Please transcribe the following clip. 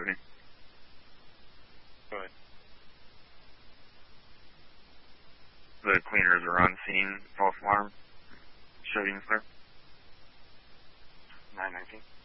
company. Go ahead. The cleaners are on scene. False alarm. Shutting, sir. 919.